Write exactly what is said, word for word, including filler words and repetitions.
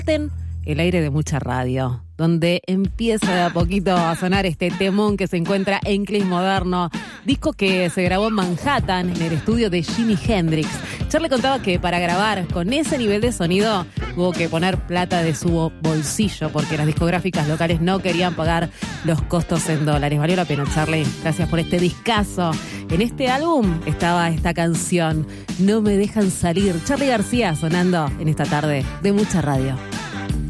comparten el aire de mucha radio, donde empieza de a poquito a sonar este temón que se encuentra en Clis Moderno, disco que se grabó en Manhattan, en el estudio de Jimi Hendrix. Charlie contaba que para grabar con ese nivel de sonido tuvo que poner plata de su bolsillo porque las discográficas locales no querían pagar los costos en dólares. Valió la pena, Charlie. Gracias por este discazo. En este álbum estaba esta canción, No me dejan salir. Charlie García sonando en esta tarde de mucha radio.